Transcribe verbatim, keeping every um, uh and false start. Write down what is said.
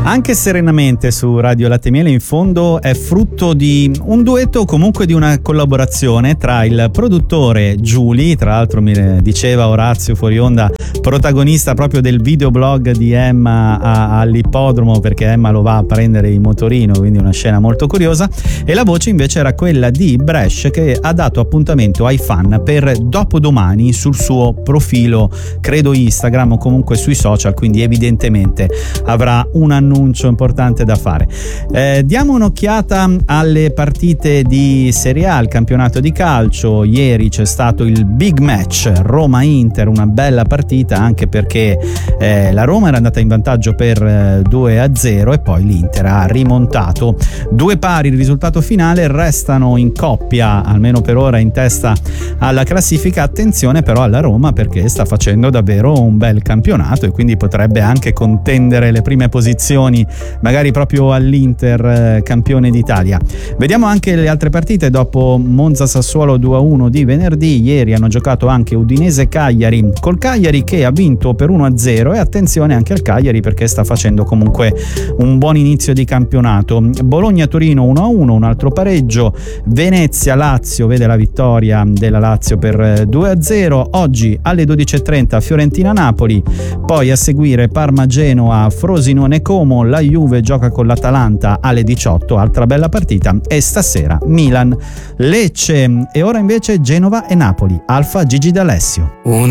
Anche Serenamente su Radio Latte e Miele in fondo è frutto di un duetto o comunque di una collaborazione tra il produttore Giuli, tra l'altro mi diceva Orazio fuori onda, protagonista proprio del videoblog di Emma a, all'ippodromo, perché Emma lo va a prendere in motorino, quindi una scena molto curiosa, e la voce invece era quella di Bresh, che ha dato appuntamento ai fan per dopodomani sul suo profilo, credo Instagram o comunque sui social, quindi evidentemente avrà un annuncio importante da fare. Eh, diamo un'occhiata alle partite di Serie A, al campionato di calcio. Ieri c'è stato il big match Roma-Inter, una bella partita anche perché eh, la Roma era andata in vantaggio per eh, due a zero e poi l'Inter ha rimontato. Due pari il risultato finale, restano in coppia almeno per ora in testa alla classifica. Attenzione però alla Roma, perché sta facendo davvero un bel campionato e quindi potrebbe anche contendere le prime posizioni magari proprio all'Inter, eh, campione d'Italia. Vediamo anche le altre partite. Dopo Monza-Sassuolo due a uno di venerdì, ieri hanno giocato anche Udinese-Cagliari, col Cagliari che ha vinto per uno a zero, e attenzione anche al Cagliari perché sta facendo comunque un buon inizio di campionato. Bologna-Torino uno a uno, un altro pareggio. Venezia-Lazio vede la vittoria della Lazio per due a zero. Oggi alle dodici e trenta Fiorentina-Napoli, poi a seguire Parma-Genoa, Frosinone-Como, la Juve gioca con l'Atalanta alle diciotto, altra bella partita, e stasera Milan-Lecce, e ora invece Genova e Napoli. Alfa Gigi D'Alessio.